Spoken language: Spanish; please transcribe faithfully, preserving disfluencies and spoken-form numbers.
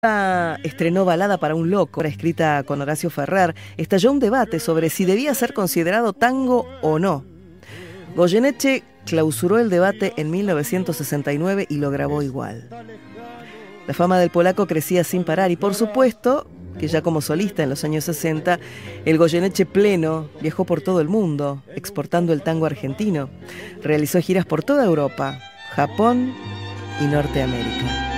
Estrenó Balada para un loco, escrita con Horacio Ferrer. Estalló un debate sobre si debía ser considerado tango o no. Goyeneche clausuró el debate en mil novecientos sesenta y nueve y lo grabó igual. La fama del polaco crecía sin parar y, por supuesto, que ya como solista en los años sesenta, el Goyeneche pleno viajó por todo el mundo, exportando el tango argentino. Realizó giras por toda Europa, Japón y Norteamérica.